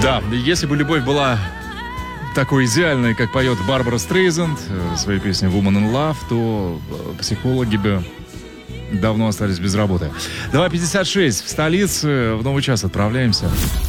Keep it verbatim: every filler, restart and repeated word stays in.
Да, если бы любовь была такой идеальной, как поет Барбара Стрейзанд в своей песне «Woman in Love», то психологи бы давно остались без работы. два пятьдесят шесть в столице, в новый час отправляемся.